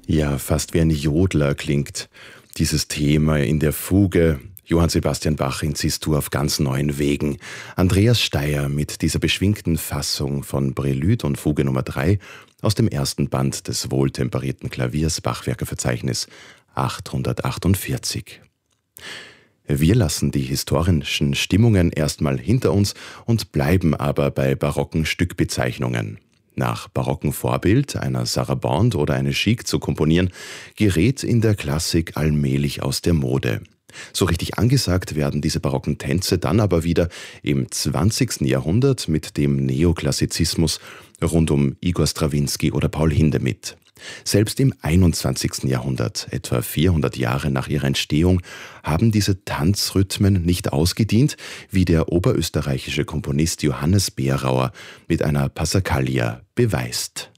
Ja, fast wie ein Jodler klingt dieses Thema in der Fuge. Johann Sebastian Bach in Cis-Dur auf ganz neuen Wegen. Andreas Steier mit dieser beschwingten Fassung von Prelude und Fuge Nummer 3 aus dem ersten Band des wohltemperierten Klaviers Bachwerkeverzeichnis 848. Wir lassen die historischen Stimmungen erstmal hinter uns und bleiben aber bei barocken Stückbezeichnungen. Nach barocken Vorbild einer Sarabande oder eine Chic zu komponieren, gerät in der Klassik allmählich aus der Mode. So richtig angesagt werden diese barocken Tänze dann aber wieder im 20. Jahrhundert mit dem Neoklassizismus rund um Igor Strawinski oder Paul Hindemith. Selbst im 21. Jahrhundert, etwa 400 Jahre nach ihrer Entstehung, haben diese Tanzrhythmen nicht ausgedient, wie der oberösterreichische Komponist Johannes Berauer mit einer Passacaglia beweist.